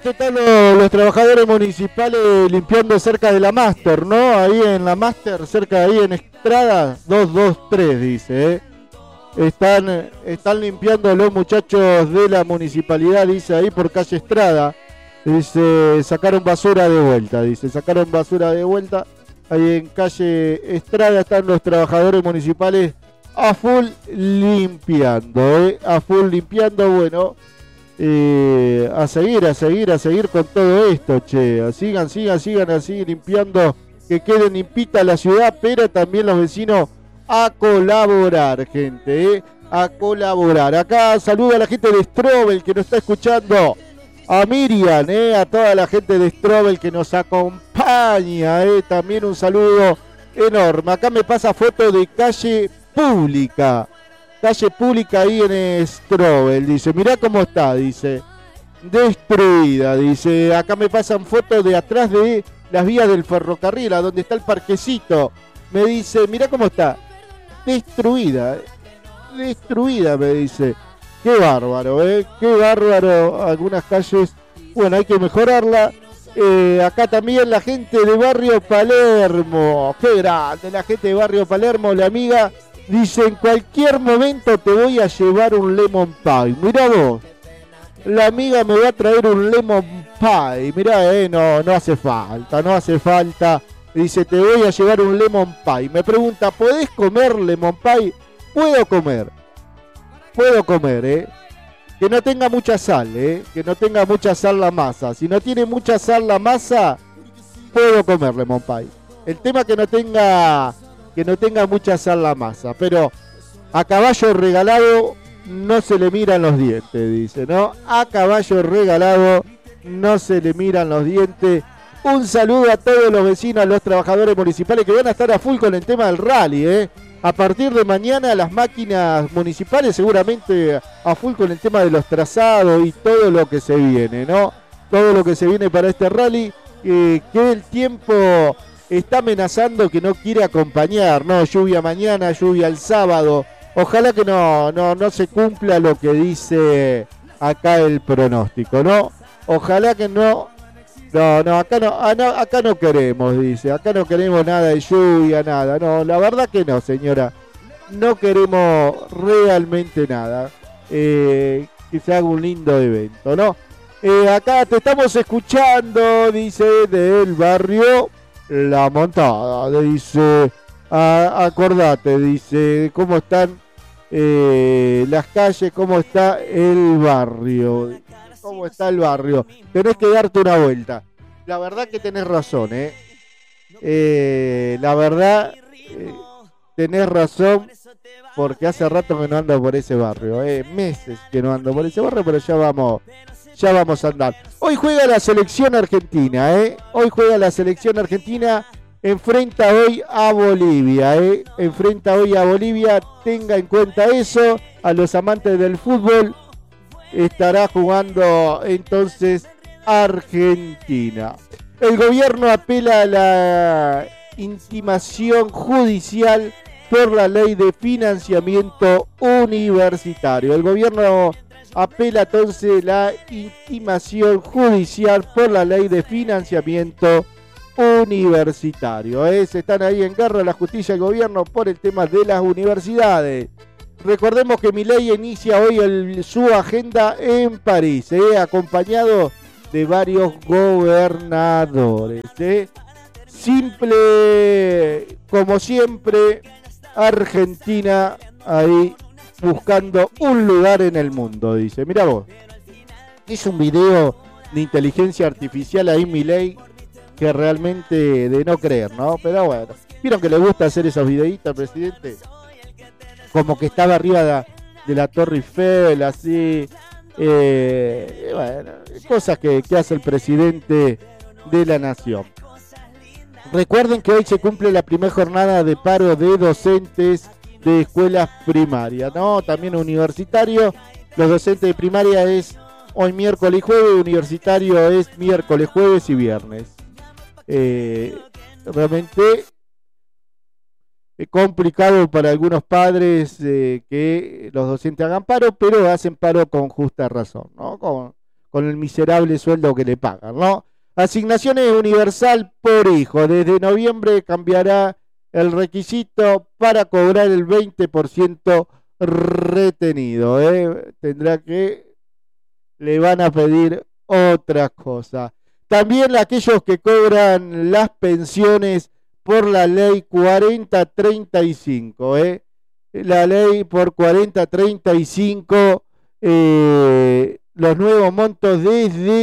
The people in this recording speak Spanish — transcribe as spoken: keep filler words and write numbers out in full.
que están los, los trabajadores municipales limpiando cerca de la Máster, ¿no? Ahí en la Máster, cerca de ahí en Estrada, dos dos tres dice, ¿eh? Están, están limpiando los muchachos de la municipalidad, dice ahí por calle Estrada. Dice, sacaron basura de vuelta, dice, sacaron basura de vuelta. Ahí en calle Estrada están los trabajadores municipales a full limpiando, ¿eh? A full limpiando, bueno. Eh, a seguir, a seguir, a seguir con todo esto, che. Sigan, sigan, sigan así limpiando, que quede limpita la ciudad, pero también los vecinos a colaborar, gente, ¿eh? A colaborar. Acá saluda a la gente de Strobel que nos está escuchando. A Miriam, ¿eh? A toda la gente de Strobel que nos acompaña, ¿eh? También un saludo enorme. Acá me pasa foto de calle pública. Calle pública ahí en Strobel, dice, mirá cómo está, dice, destruida, dice, acá me pasan fotos de atrás de las vías del ferrocarril, a donde está el parquecito, me dice, mirá cómo está, destruida, destruida, me dice, qué bárbaro, eh, qué bárbaro, algunas calles, bueno, hay que mejorarla. Eh, acá también la gente de Barrio Palermo, qué grande, la gente de Barrio Palermo, la amiga. Dice, en cualquier momento te voy a llevar un lemon pie. Mirá vos, la amiga me va a traer un lemon pie. Mirá, eh, no, no hace falta, no hace falta. Dice, te voy a llevar un lemon pie. Me pregunta, ¿podés comer lemon pie? Puedo comer, puedo comer, eh. Que no tenga mucha sal, eh. Que no tenga mucha sal la masa. Si no tiene mucha sal la masa, puedo comer lemon pie. El tema es que no tenga... que no tenga mucha sal la masa, pero a caballo regalado no se le miran los dientes, dice, ¿no? A caballo regalado no se le miran los dientes. Un saludo a todos los vecinos, a los trabajadores municipales que van a estar a full con el tema del rally, ¿eh? A partir de mañana las máquinas municipales seguramente a full con el tema de los trazados y todo lo que se viene, ¿no? Todo lo que se viene para este rally, eh, que el tiempo... está amenazando que no quiere acompañar, ¿no? Lluvia mañana, lluvia el sábado. Ojalá que no, no, no se cumpla lo que dice acá el pronóstico, ¿no? Ojalá que no. No, no, acá no, ah, no, acá no queremos, dice. Acá no queremos nada de lluvia, nada. No, la verdad que no, señora. No queremos realmente nada. Eh, que se haga un lindo evento, ¿no? Eh, acá te estamos escuchando, dice, del barrio La Montada, dice, a, acordate, dice, cómo están eh, las calles, cómo está el barrio, cómo está el barrio, tenés que darte una vuelta. La verdad que tenés razón, eh, eh la verdad, eh, tenés razón, porque hace rato que no ando por ese barrio, eh, meses que no ando por ese barrio, pero ya vamos... Ya vamos a andar. Hoy juega la selección argentina, ¿eh? Hoy juega la selección argentina. Enfrenta hoy a Bolivia, ¿eh? Enfrenta hoy a Bolivia. Tenga en cuenta eso. A los amantes del fútbol. Estará jugando entonces Argentina. El gobierno apela a la intimación judicial por la ley de financiamiento universitario. El gobierno apela entonces la intimación judicial por la ley de financiamiento universitario. ¿eh? Se están ahí en guerra la justicia y el gobierno por el tema de las universidades. Recordemos que Milei inicia hoy el, su agenda en París, ¿eh? acompañado de varios gobernadores. ¿eh? Simple, como siempre, Argentina ahí buscando un lugar en el mundo, dice. Mirá vos, hizo un video de inteligencia artificial ahí Milei que realmente de no creer, ¿no? Pero bueno, ¿vieron que le gusta hacer esos videitos al presidente? Como que estaba arriba de, de la Torre Eiffel, así. Eh, bueno, cosas que, que hace el presidente de la nación. Recuerden que hoy se cumple la primera jornada de paro de docentes de escuelas primarias, ¿no? También universitario. Los docentes de primaria es hoy miércoles y jueves, universitario es miércoles, jueves y viernes. Eh, realmente es complicado para algunos padres eh, que los docentes hagan paro, pero hacen paro con justa razón, ¿no? Con, con el miserable sueldo que le pagan, ¿no? Asignaciones universal por hijo. Desde noviembre cambiará el requisito para cobrar el veinte por ciento retenido. ¿eh? Tendrá que, le van a pedir otra cosa. También aquellos que cobran las pensiones por la ley cuarenta treinta y cinco. ¿eh? La ley por cuarenta treinta y cinco, eh, los nuevos montos desde